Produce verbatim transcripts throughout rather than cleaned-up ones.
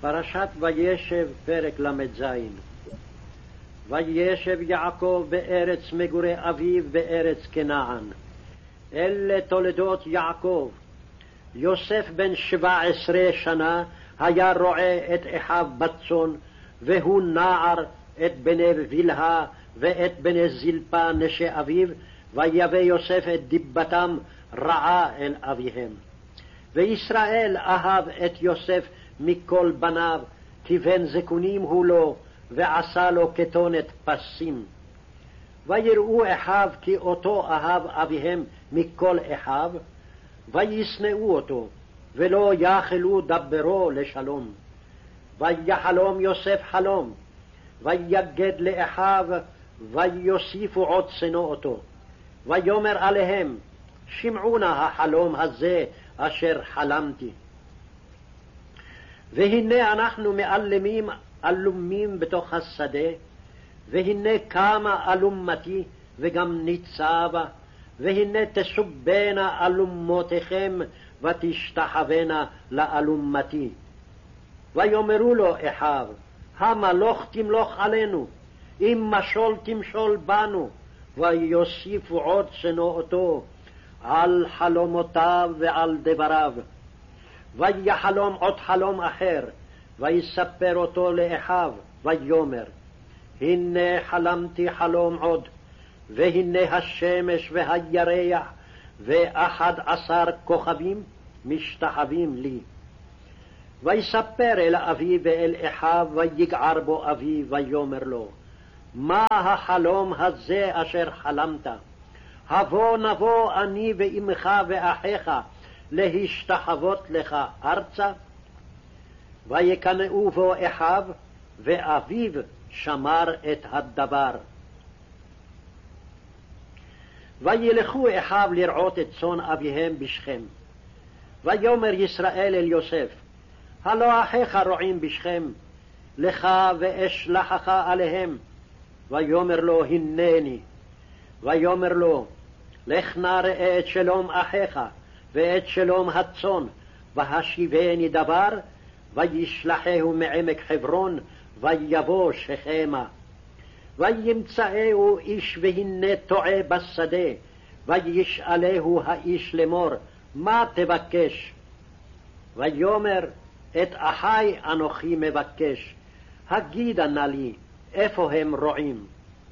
פרשת וישב, פרק ל"ז. וישב יעקב בארץ מגורי אביו בארץ כנען. אלה תולדות יעקב. יוסף בן שבע עשרה שנה היה רועה את אחיו בצאן, והוא נער את בני בלהה ואת בני זלפה נשי אביו, ויבא יוסף את דיבתם רעה אל אביהם. וישראל אהב את יוסף מכל בניו, כי בן זקונים הוא לו, ועשה לו כתונת פסים. ויראו אחיו כי אותו אהב אביהם מכל אחיו, וישנאו אותו, ולא יכלו דברו לשלום. ויחלום יוסף חלום, ויגד לאחיו, ויוסיפו עוד שנוא אותו. ויאמר עליהם, שמעו נא החלום הזה אשר חלמתי. והנה אנחנו מאלמים אלומים בתוך השדה, והנה קמה אלומתי וגם ניצבה, והנה תסובנה אלומותיכם ותשתחוונה לאלומתי. ויאמרו לו אחיו, המלוך תמלוך עלינו, אם משול תמשול בנו. ויוסיפו עוד שנואתו על חלומותיו ועל דבריו. ויחלום עוד חלום אחר, ויספר אותו לאחיו, ויאמר, הנה חלמתי חלום עוד, והנה השמש והירח ואחד עשר כוכבים משתחווים לי. ויספר אל אביו ואל אחיו, ויגער בו אביו, ויאמר לו, מה החלום הזה אשר חלמת? הבוא נבוא אני ואמך ואחיך להשתחוות לך ארצה? ויקנאו בו אחיו, ואביו שמר את הדבר. וילכו אחיו לרעות את צאן אביהם בשכם. ויאמר ישראל אל יוסף, הלא אחיך רועים בשכם, לך ואשלחך עליהם. ויאמר לו, הנני. ויאמר לו, לך נא ראה את שלום אחיך ואת שלום הצאן, והשיבני דבר. וישלחהו מעמק חברון, ויבוא שכמה. וימצאהו איש והנה טועה בשדה, וישאלהו האיש לאמור, מה תבקש? ויאמר, את אחי אנוכי מבקש, הגידה נא לי, איפה הם רועים?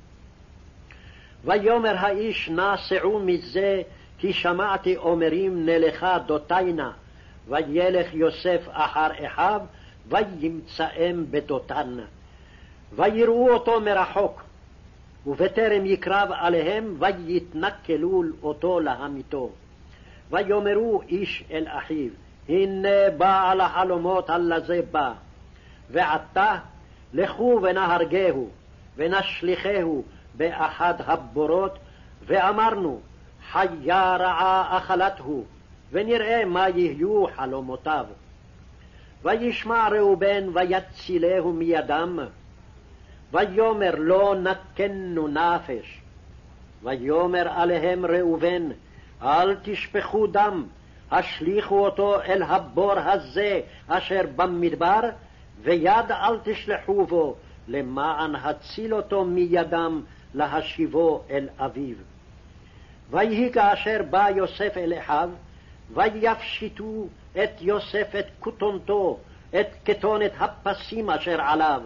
ויאמר האיש, נא סעו מזה, כי שמעתי אומרים נלכה דותיינה. וילך יוסף אחר אחיו, וימצאם בדותן. ויראו אותו מרחוק, ובטרם יקרב עליהם, ויתנכלו אותו להמיתו. ויאמרו איש אל אחיו, הנה בעל החלומות הלזה בא. ועתה לכו ונהרגהו, ונשליכהו באחד הבורות, ואמרנו, חיה רעה אכלתהו, ונראה מה יהיו חלומותיו. וישמע ראובן ויצילהו מידם, ויאמר לא נקנו נפש. ויאמר עליהם ראובן, אל תשפכו דם, השליכו אותו אל הבור הזה אשר במדבר, ויד אל תשלחו בו, למען הציל אותו מידם להשיבו אל אביו. ויהי כאשר בא יוסף אל אחיו, ויפשיטו את יוסף את כתונתו, את כתונת הפסים אשר עליו.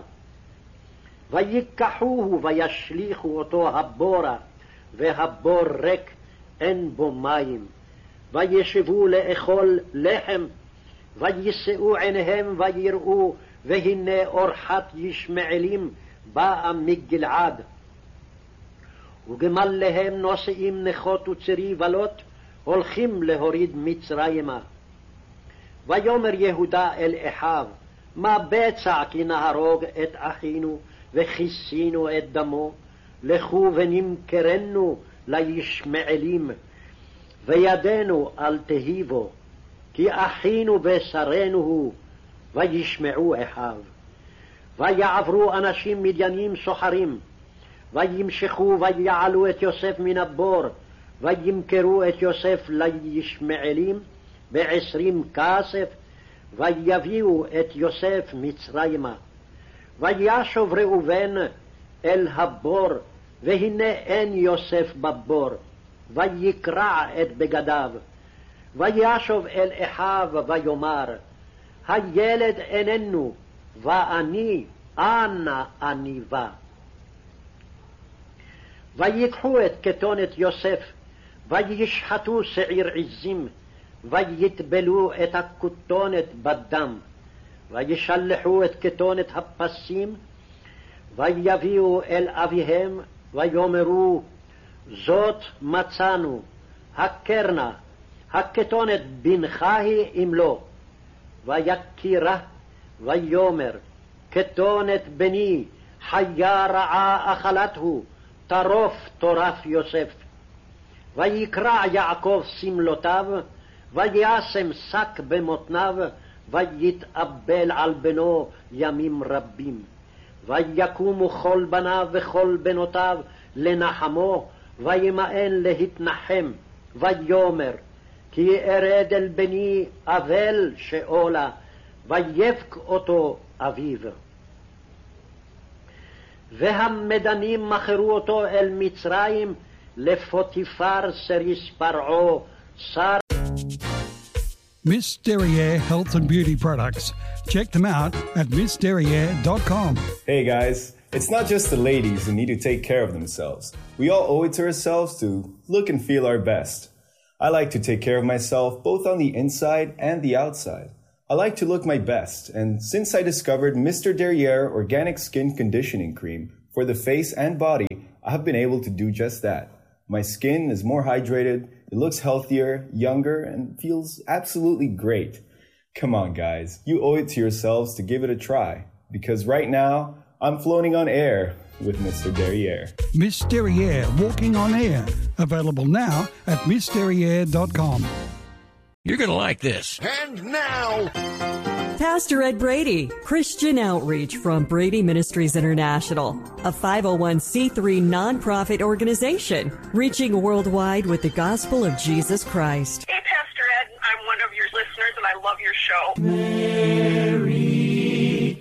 ויקחוהו וישליכו אותו הבורה, והבור ריק, אין בו מים. וישבו לאכול לחם, ויישאו עיניהם ויראו, והנה אורחת ישמעאלים באה מגלעד. וגמל להם נושאים נכות וצרי ולוט, הולכים להוריד מצרימה. ויאמר יהודה אל אחיו, מה בצע כי נהרוג את אחינו וכיסינו את דמו? לכו ונמכרנו לישמעאלים, וידנו אל תהיבו, כי אחינו בשרנו הוא. וישמעו אחיו. ויעברו אנשים מדיינים סוחרים, וימשכו ויעלו את יוסף מן הבור, וימכרו את יוסף לישמעאלים בעשרים כסף, ויביאו את יוסף מצרימה. וישוב ראובן אל הבור, והנה אין יוסף בבור, ויקרע את בגדיו. וישוב אל אחיו ויאמר, הילד איננו, ואני, אנה אני בא. ויקחו את כתונת יוסף, וישחטו שעיר עזים, ויטבלו את הכתונת בדם, וישלחו את כתונת הפסים, ויביאו אל אביהם, ויאמרו, זאת מצאנו, הקרנה, הכתונת בנך היא אם לא. ויקירה, ויאמר, כתונת בני, חיה רעה אכלתהו, טרוף טורף יוסף. ויקרע יעקב סמלותיו, וישם שק במותניו, ויתאבל על בנו ימים רבים. ויקומו כל בניו וכל בנותיו לנחמו, וימאן להתנחם, ויאמר, כי ארד אל בני אבל שאולה, ויבק אותו אביו. והמדנים מכרו אותו אל מצרים, לפוטיפר סריס פרעה, שר. Miss Derriere Health and Beauty Products. Check them out at miss derriere dot com. Hey guys, it's not just the ladies who need to take care of themselves. We all owe it to ourselves to look and feel our best. I like to take care of myself both on the inside and the outside. I like to look my best, and since I discovered Mister Derriere Organic Skin Conditioning Cream for the face and body, I have been able to do just that. My skin is more hydrated, it looks healthier, younger, and feels absolutely great. Come on, guys, you owe it to yourselves to give it a try, because right now, I'm floating on air with Mister Derriere. Miss Derriere Walking on Air. Available now at miss derriere dot com. You're going to like this. And now, Pastor Ed Brady, Christian Outreach from Brady Ministries International, a five oh one c three nonprofit organization reaching worldwide with the gospel of Jesus Christ. Hey, Pastor Ed, I'm one of your listeners, and I love your show. Merry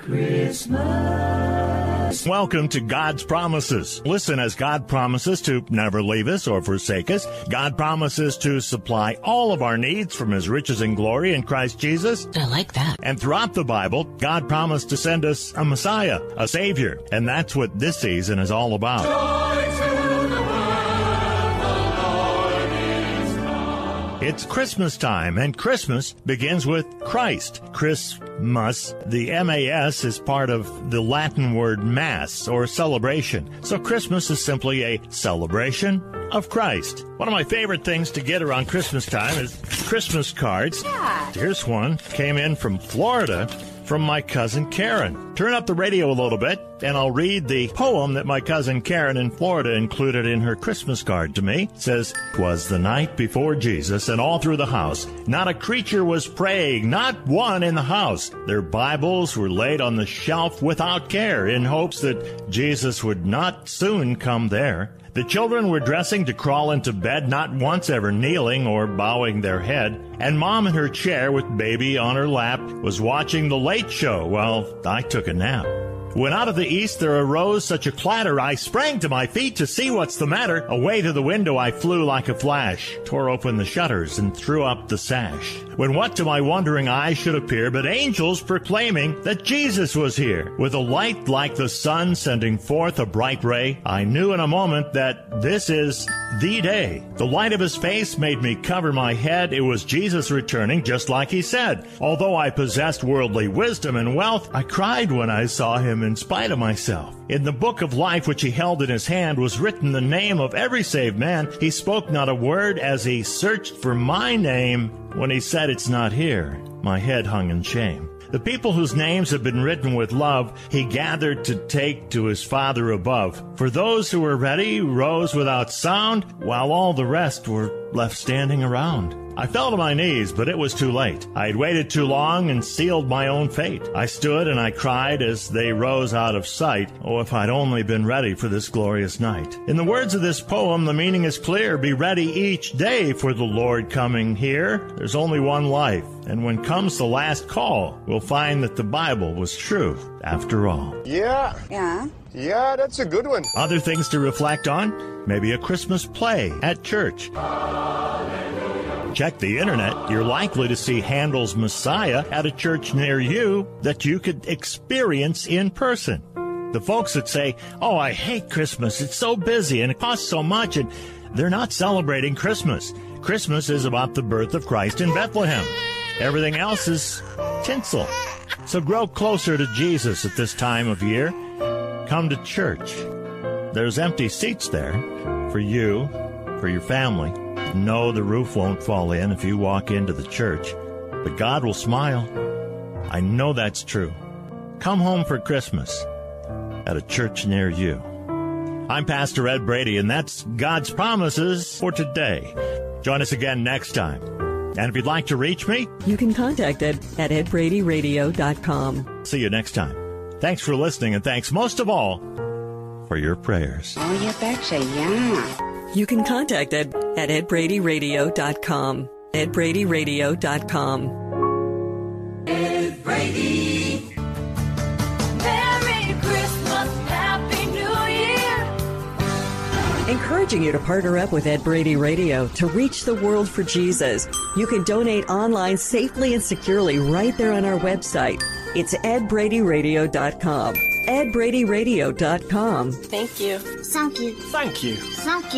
Christmas. Welcome to God's Promises. Listen as God promises to never leave us or forsake us. God promises to supply all of our needs from His riches and glory in Christ Jesus. I like that. And throughout the Bible, God promised to send us a Messiah, a Savior. And that's what this season is all about. Joy to the world, the Lord is come. It's Christmas time, and Christmas begins with Christ. Christmas, the M A S is part of the Latin word mass, or celebration. So Christmas is simply a celebration of Christ. One of my favorite things to get around Christmas time is Christmas cards. Yeah. Here's one, came in from Florida, from my cousin Karen. Turn up the radio a little bit, and I'll read the poem that my cousin Karen in Florida included in her Christmas card to me. It says, "'Twas the night before Jesus, and all through the house, not a creature was praying, not one in the house. Their Bibles were laid on the shelf without care, in hopes that Jesus would not soon come there. The children were dressing to crawl into bed, not once ever kneeling or bowing their head. And Mom in her chair with baby on her lap was watching the Late Show while I took a nap. When out of the east there arose such a clatter, I sprang to my feet to see what's the matter. Away to the window I flew like a flash, tore open the shutters and threw up the sash. When what to my wondering eyes should appear but angels proclaiming that Jesus was here. With a light like the sun sending forth a bright ray, I knew in a moment that this is the day. The light of His face made me cover my head. It was Jesus returning just like He said. Although I possessed worldly wisdom and wealth, I cried when I saw Him in spite of myself. In the book of life which He held in His hand was written the name of every saved man. He spoke not a word as He searched for my name. When He said it's not here, my head hung in shame. The people whose names have been written with love, He gathered to take to His Father above. For those who were ready rose without sound, while all the rest were left standing around. I fell to my knees, but it was too late. I had waited too long and sealed my own fate. I stood and I cried as they rose out of sight. Oh, if I'd only been ready for this glorious night. In the words of this poem, the meaning is clear. Be ready each day for the Lord coming here. There's only one life, and when comes the last call, we'll find that the Bible was true after all. Yeah. Yeah. Yeah, that's a good one. Other things to reflect on? Maybe a Christmas play at church. Check the internet. You're likely to see Handel's Messiah at a church near you that you could experience in person. The folks that say, oh, I hate Christmas, it's so busy and it costs so much, and they're not celebrating Christmas. Christmas is about the birth of Christ in Bethlehem. Everything else is tinsel. So grow closer to Jesus at this time of year. Come to church. There's empty seats there for you, for your family. No, the roof won't fall in if you walk into the church, but God will smile. I know that's true. Come home for Christmas at a church near you. I'm Pastor Ed Brady, and that's God's promises for today. Join us again next time. And if you'd like to reach me, you can contact Ed at ed brady radio dot com. See you next time. Thanks for listening, and thanks most of all for your prayers. Oh, you betcha, yeah. You can contact Ed at ed brady radio dot com. ed brady radio dot com. Ed Brady. Merry Christmas, Happy New Year. Encouraging you to partner up with Ed Brady Radio to reach the world for Jesus. You can donate online safely and securely right there on our website. It's ed brady radio dot com. ed brady radio dot com. Thank you. Thank you. Thank you. Thank you.